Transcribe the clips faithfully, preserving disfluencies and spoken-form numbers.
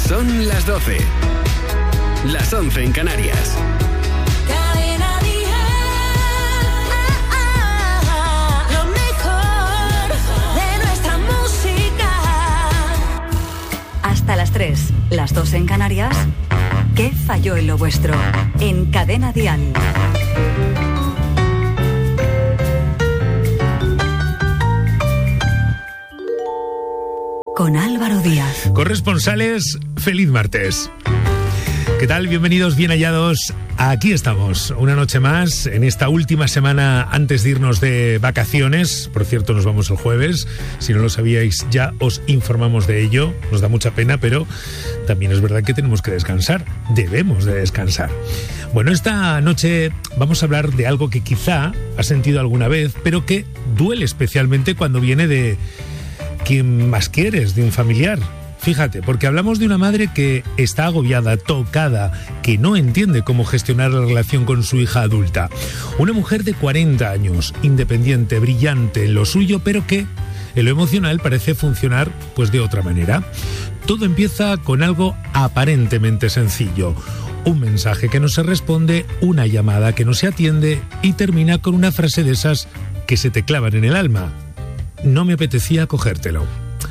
Son las doce. Las once en Canarias. Cadena Dial. Lo mejor de nuestra música. Hasta las tres, las dos en Canarias. ¿Qué falló en lo vuestro? En Cadena Dial. Con Álvaro Díaz. Corresponsales, feliz martes. ¿Qué tal? Bienvenidos, bien hallados. Aquí estamos, una noche más, en esta última semana antes de irnos de vacaciones. Por cierto, nos vamos el jueves. Si no lo sabíais, ya os informamos de ello. Nos da mucha pena, pero también es verdad que tenemos que descansar. Debemos de descansar. Bueno, esta noche vamos a hablar de algo que quizá has sentido alguna vez, pero que duele especialmente cuando viene de quien más quieres, de un familiar. Fíjate, porque hablamos de una madre que está agobiada, tocada, que no entiende cómo gestionar la relación con su hija adulta. Una mujer de cuarenta años, independiente, brillante en lo suyo, pero que en lo emocional parece funcionar pues de otra manera. Todo empieza con algo aparentemente sencillo. Un mensaje que no se responde, una llamada que no se atiende y termina con una frase de esas que se te clavan en el alma. No me apetecía cogértelo.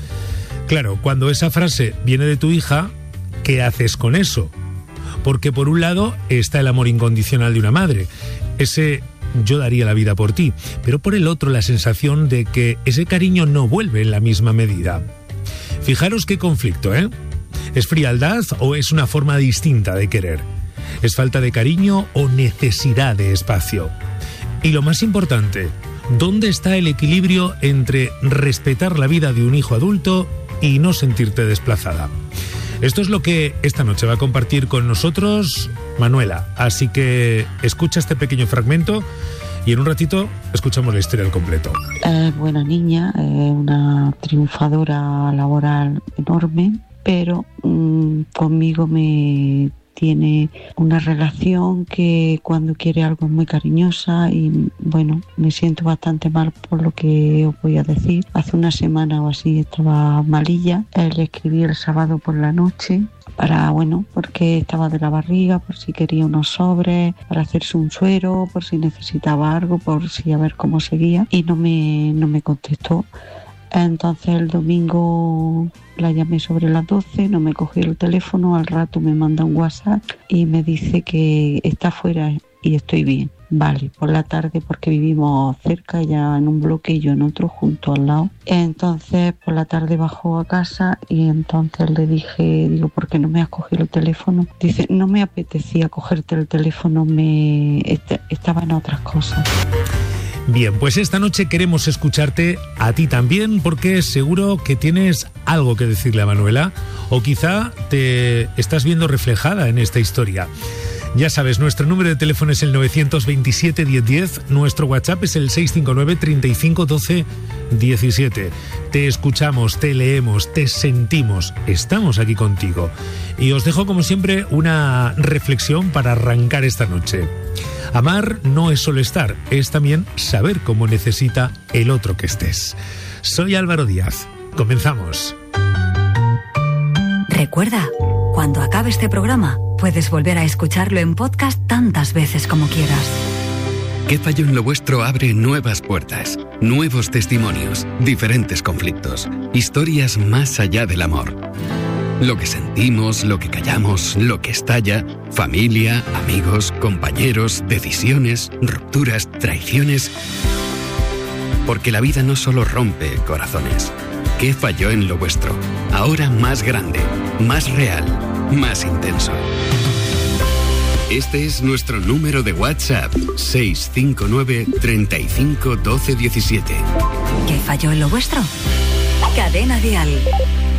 Claro, cuando esa frase viene de tu hija, ¿qué haces con eso? Porque por un lado está el amor incondicional de una madre, ese yo daría la vida por ti, pero por el otro la sensación de que ese cariño no vuelve en la misma medida. Fijaros qué conflicto, ¿eh? ¿Es frialdad o es una forma distinta de querer? ¿Es falta de cariño o necesidad de espacio? Y lo más importante, ¿dónde está el equilibrio entre respetar la vida de un hijo adulto y no sentirte desplazada? Esto es lo que esta noche va a compartir con nosotros Manuela. Así que escucha este pequeño fragmento y en un ratito escuchamos la historia al completo. Es buena niña, es una triunfadora laboral enorme, pero mmm, conmigo me tiene una relación que cuando quiere algo es muy cariñosa y bueno, me siento bastante mal por lo que os voy a decir. Hace una semana o así estaba malilla, le escribí el sábado por la noche para, bueno, porque estaba de la barriga, por si quería unos sobres, para hacerse un suero, por si necesitaba algo, por si a ver cómo seguía y no me, no me contestó. Entonces el domingo la llamé sobre las doce, no me cogió el teléfono, al rato me manda un WhatsApp y me dice que está fuera y estoy bien. Vale, por la tarde, porque vivimos cerca, ella en un bloque y yo en otro, junto al lado. Entonces por la tarde bajó a casa y entonces le dije, digo, ¿por qué no me has cogido el teléfono? Dice, no me apetecía cogerte el teléfono, me est- estaba en otras cosas. Bien, pues esta noche queremos escucharte a ti también, porque seguro que tienes algo que decirle a Manuela, o quizá te estás viendo reflejada en esta historia. Ya sabes, nuestro número de teléfono es el novecientos veintisiete diez diez, nuestro WhatsApp es el seiscientos cincuenta y nueve treinta y cinco doce diecisiete. Te escuchamos, te leemos, te sentimos, estamos aquí contigo. Y os dejo como siempre una reflexión para arrancar esta noche. Amar no es solo estar, es también saber cómo necesita el otro que estés. Soy Álvaro Díaz. Comenzamos. Recuerda, cuando acabe este programa, puedes volver a escucharlo en podcast tantas veces como quieras. ¿Qué falló en lo vuestro? Abre nuevas puertas, nuevos testimonios, diferentes conflictos, historias más allá del amor. Lo que sentimos, lo que callamos, lo que estalla, familia, amigos, compañeros, decisiones, rupturas, traiciones. Porque la vida no solo rompe corazones. ¿Qué falló en lo vuestro? Ahora más grande, más real, más intenso. Este es nuestro número de WhatsApp, seiscientos cincuenta y nueve treinta y cinco doce diecisiete. ¿Qué falló en lo vuestro? Cadena Dial.